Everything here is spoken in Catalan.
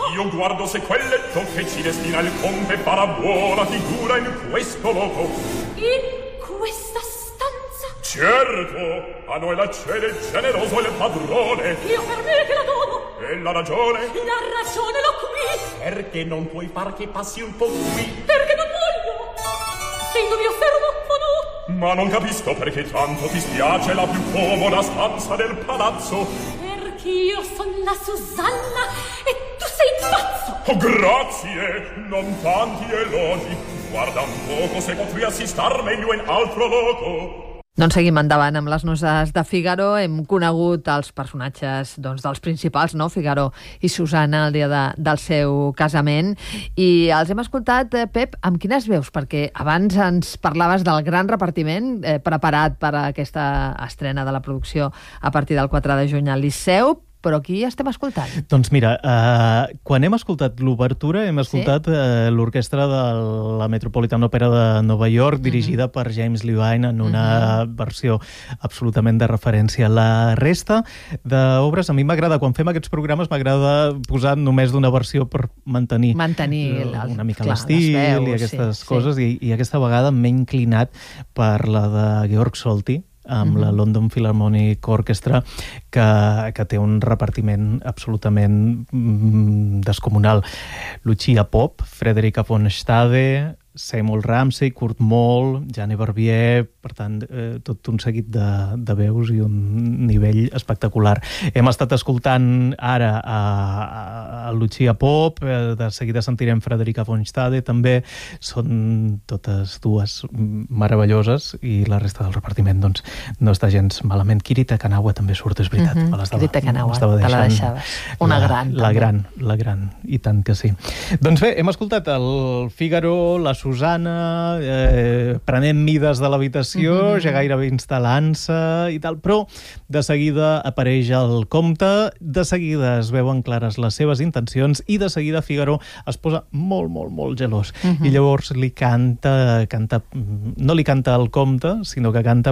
io guardo se quel letto che ci destina il conte farà buona figura in questo loco. In questa stanza? Certo, a noi la cede il generoso il padrone. Io per me che la dono. E la ragione? La ragione l'ho qui. Perché non puoi far che passi un po' qui? Perché non voglio. Se io mi affermo o no. Ma non capisco perché tanto ti spiace la più comoda stanza del palazzo. Perché io son la Susanna e tu sei pazzo. Oh, grazie, non tanti elogi. Guarda un poco se potria assistar meglio in altro loco. Doncs seguim endavant amb les noces de Figaro. Hem conegut els personatges dels principals, no? Figaro i Susanna, el dia del seu casament. I els hem escoltat, Pep, amb quines veus? Perquè abans ens parlaves del gran repartiment preparat per a aquesta estrena de la producció a partir del 4 de juny al Liceu, però aquí estem escoltant. Doncs mira, quan hem escoltat l'obertura, hem escoltat l'orquestra de la Metropolitan Opera de Nova York, dirigida per James Levine en una versió absolutament de referència. La resta d'obres, a mi m'agrada, quan fem aquests programes, m'agrada posar només d'una versió per mantenir una mica l'estil i aquestes coses, i aquesta vegada m'he inclinat per la de Georg Solti, amb la London Philharmonic Orchestra, que té un repartiment absolutament descomunal. Lucia Popp, Frederica von Stade, Seymour Ramsey, Kurt Moll, Jeanne Barbier, per tant, tot un seguit de veus i un nivell espectacular. Hem estat escoltant ara a Lucia Popp, de seguida sentirem Frederica von Stade, també són totes dues meravelloses, i la resta del repartiment doncs no està gens malament. Kirita Kanawa també surt, és veritat. Kirita Kanawa, te la deixaves. Una gran. La gran, i tant que sí. Doncs bé, hem escoltat el Figaro, la Susanna, prenent mides de l'habitació, ja gairebé instal·lant-se i tal, però de seguida apareix el comte, de seguida es veuen clares les seves intencions i de seguida Figaro es posa molt, molt, molt gelós. I llavors li canta, no li canta al comte, sinó que canta